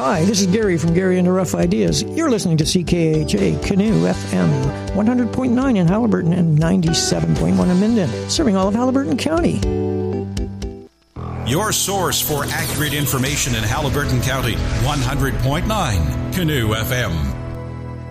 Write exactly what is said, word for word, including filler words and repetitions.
Hi, this is Gary from Gary and the Rough Ideas. You're listening to C K H A Canoe F M, one hundred point nine in Haliburton and ninety-seven point one in Minden, serving all of Haliburton County. Your source for accurate information in Haliburton County, one hundred point nine Canoe F M.